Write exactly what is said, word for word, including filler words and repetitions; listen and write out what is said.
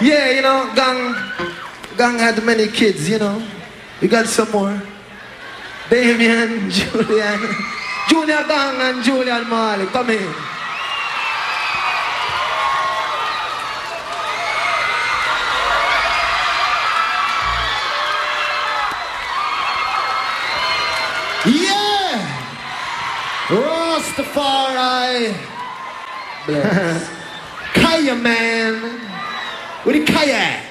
Yeah, you know, Gang, Gang had many kids, you know. We got some more. Damien, Julian, Junior Gang and Julian Marley, come in. Yeah! Rastafari. Bless. Kaya, man. With the Kaya.